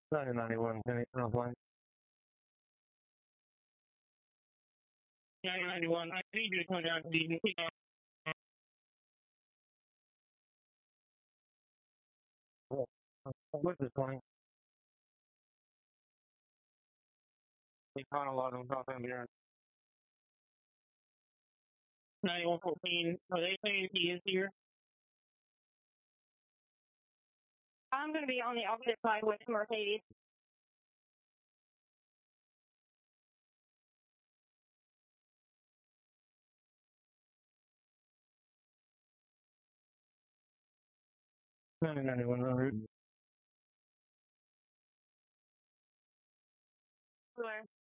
9091, Penny, offline. 9091, I need you to come down to the What's this point? We caught a lot of them South End here. 9114. Are they saying he is here? I'm going to be on the opposite side with Mercedes. $9091 en route. Where?